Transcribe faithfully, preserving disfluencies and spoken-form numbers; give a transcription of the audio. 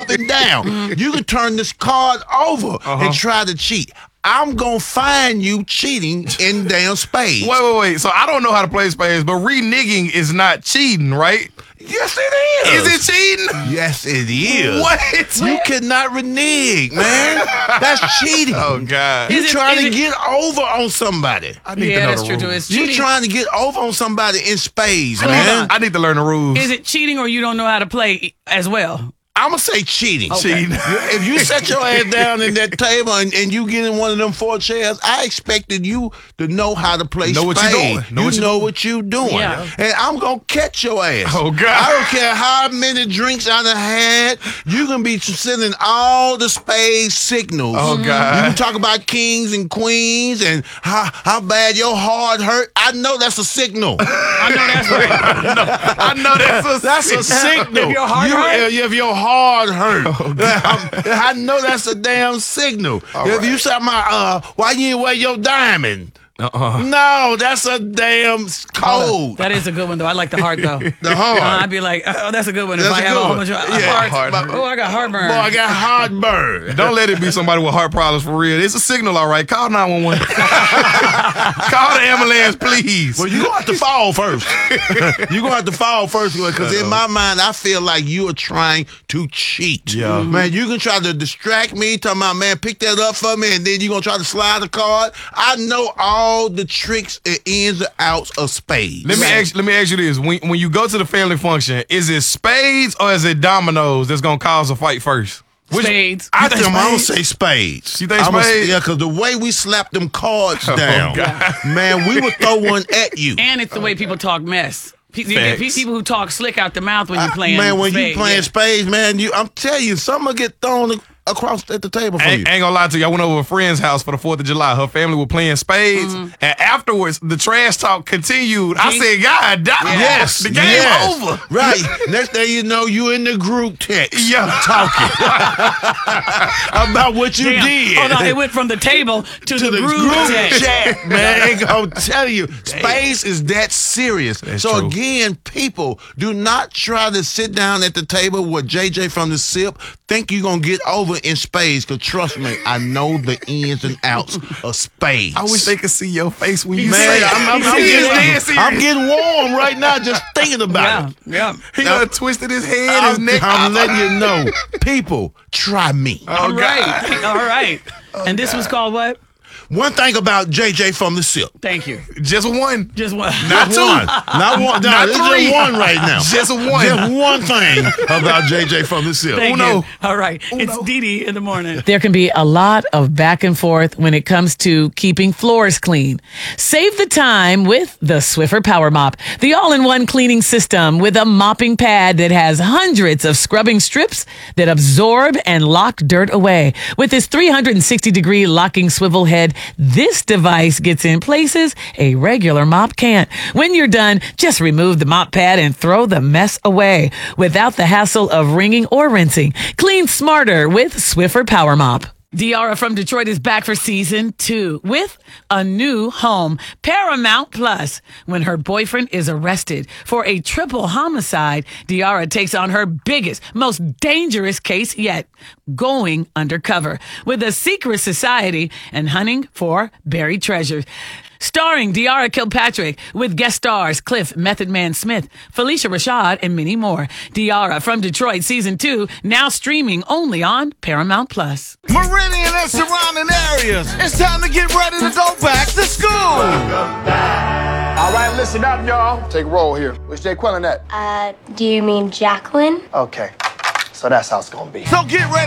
up and down. You can turn this card over Uh-huh. and try to cheat. I'm going to find you cheating in damn spades. Wait, wait, wait. So I don't know how to play spades, but reneging is not cheating, right? Yes, it is. Is it cheating? Yes, it is. What? You cannot renege, man. That's cheating. Oh, God. You're Is it- trying is to it- get over on somebody. I need Yeah, to know that's the true too. rules. It's You're cheating. trying to get over on somebody in spades, Hold man. on. I need to learn the rules. Is it cheating or you don't know how to play as well? I'm going to say cheating. Okay. Cheating. If you set your ass down in that table and, and you get in one of them four chairs, I expected you to know how to play Know what spades. you doing. Know you what you know doing. what you doing. Yeah. And I'm going to catch your ass. Oh, God. I don't care how many drinks I done had. You can be sending all the spade signals. Oh, You God. can talk about kings and queens and how, how bad your heart hurt. I know that's a signal. I know that's right. I know that's a That's a signal. If your heart You- hurt? If your heart hurt. Oh, I know that's a damn signal. If you say, my, uh, why you didn't wear your diamond? Uh-uh. No, that's a damn code. That is a good one, though. I like the heart, though. The heart. Uh, I'd be like, oh, that's a good one. If That's I a have good a whole one. bunch of Yeah, hearts. heart. Oh, I got heartburn. Boy, I got heartburn. Don't let it be somebody with heart problems for real. It's a signal, all right. Call nine one one. Call the ambulance, please. Well, you gonna have to fall first. You gonna have to fall first because in my mind, I feel like you are trying to cheat. Yeah. Man, you can try to distract me, talking about, man, pick that up for me, and then you gonna try to slide the card. I know all the tricks and ins and outs of spades. Let me ask. Let me ask you this: when when you go to the family function, is it spades or is it dominoes that's gonna cause a fight first? Which- Spades. I You think think I'm gonna spades? say spades. You think I'ma- spades? Yeah, because the way we slapped them cards down, God. man, we would throw one at you. And it's the way people talk mess. Pe- You get Facts. people who talk slick out the mouth when you're playing. man, when you spades. playing Yeah. spades, man, you I'm telling you, something will get thrown a- across at the table for I you. ain't, ain't gonna lie to you. I went over to a friend's house for the fourth of July. Her family were playing spades, Mm-hmm. and afterwards the trash talk continued. I See? said, "God, damn, Yes, the game yes. over." Right. Next thing you know, you in the group text. Yeah. About what you Damn. did. Hold on, it went from the table to, to the, the group, group text. chat, man. Ain't gonna tell you, space is that serious. so true. again, people, do not try to sit down at the table with J J from the SIP. Think you're gonna get over in spades, cause trust me, I know the ins and outs of spades. I wish they could see your face when you Man, say it. I'm, I'm, I'm, He is dead getting, serious. I'm getting warm right now just thinking about Yeah, it. yeah. He done twisted his head, his I'm, neck. I'm letting you know, people, try me. All Oh, right, all right. And this was called what? One thing about J J from the SIP. Thank you. Just one. Just one. Not two. One. Not one. No, Not it's three. just one right now. Just one. Just one thing about J J from the SIP. Thank Uno. you. All right. It's Dee Dee in the morning. There can be a lot of back and forth when it comes to keeping floors clean. Save the time with the Swiffer Power Mop, the all-in-one cleaning system with a mopping pad that has hundreds of scrubbing strips that absorb and lock dirt away. With its three hundred sixty degree locking swivel head, this device gets in places a regular mop can't. When you're done, just remove the mop pad and throw the mess away without the hassle of wringing or rinsing. Clean smarter with Swiffer Power Mop. Diara from Detroit is back for season two with a new home, Paramount Plus. When her boyfriend is arrested for a triple homicide, Diara takes on her biggest, most dangerous case yet, going undercover with a secret society and hunting for buried treasures. Starring Diara Kilpatrick with guest stars Cliff Method Man Smith, Felicia Rashad, and many more. Diara from Detroit season two, now streaming only on Paramount Plus. Meridian and surrounding areas. It's time to get ready to go back to school. All right, listen up, y'all. Take a roll here. Which Jay Quillen at? Uh, do you mean Jacqueline? Okay, so that's how it's gonna be. So get ready